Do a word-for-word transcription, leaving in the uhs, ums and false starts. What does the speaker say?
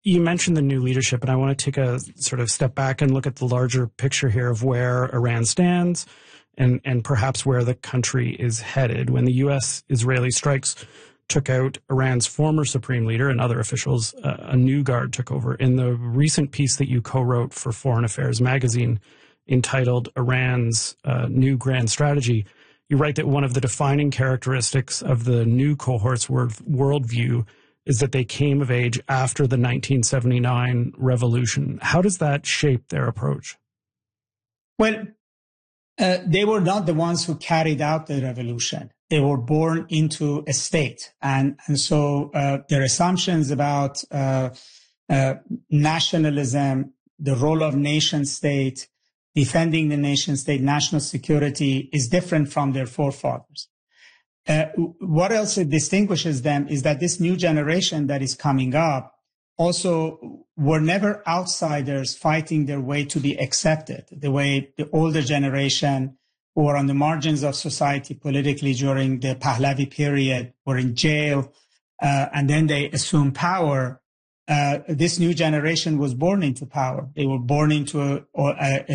you mentioned the new leadership, and I want to take a sort of step back and look at the larger picture here of where Iran stands and, and perhaps where the country is headed. When the U S-Israeli strikes took out Iran's former supreme leader and other officials, uh, a new guard took over. In the recent piece that you co-wrote for Foreign Affairs magazine entitled Iran's uh, New Grand Strategy, you write that one of the defining characteristics of the new cohort's world, worldview is that they came of age after the nineteen seventy-nine revolution. How does that shape their approach? Well, uh, they were not the ones who carried out the revolution. They were born into a state. And, and so uh, their assumptions about uh, uh, nationalism, the role of nation state, defending the nation state, national security is different from their forefathers. Uh, what else distinguishes them is that this new generation that is coming up also were never outsiders fighting their way to be accepted, the way the older generation who were on the margins of society politically during the Pahlavi period were in jail, uh, and then they assumed power. Uh, this new generation was born into power. They were born into a, a,